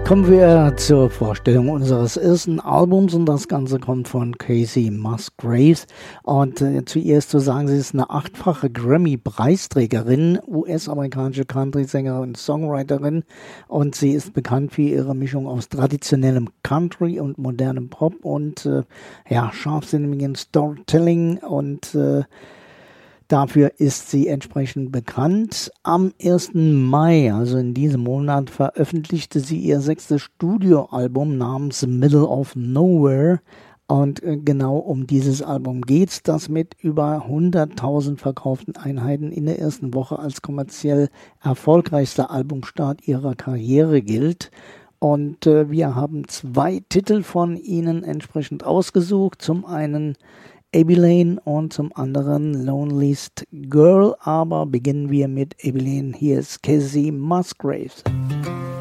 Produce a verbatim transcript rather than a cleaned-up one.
Kommen wir zur Vorstellung unseres ersten Albums und das Ganze kommt von Kacey Musgraves und äh, zuerst zu sagen, sie ist eine achtfache Grammy-Preisträgerin, U S-amerikanische Country-Sängerin und Songwriterin und sie ist bekannt für ihre Mischung aus traditionellem Country und modernem Pop und äh, ja, scharfsinnigen Storytelling und äh, dafür ist sie entsprechend bekannt. Am ersten Mai, also in diesem Monat, veröffentlichte sie ihr sechstes Studioalbum namens Middle of Nowhere. Und genau um dieses Album geht's, das mit über hunderttausend verkauften Einheiten in der ersten Woche als kommerziell erfolgreichster Albumstart ihrer Karriere gilt. Und äh, wir haben zwei Titel von ihnen entsprechend ausgesucht. Zum einen Abilene und zum anderen Loneliest Girl, aber beginnen wir mit Abilene. Hier ist Kacey Musgraves.